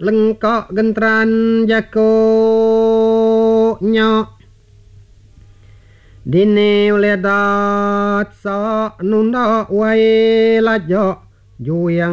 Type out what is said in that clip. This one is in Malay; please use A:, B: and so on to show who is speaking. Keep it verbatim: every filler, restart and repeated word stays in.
A: lengkok gentran jako nyok dine uledat sa nunda wae lajo juyang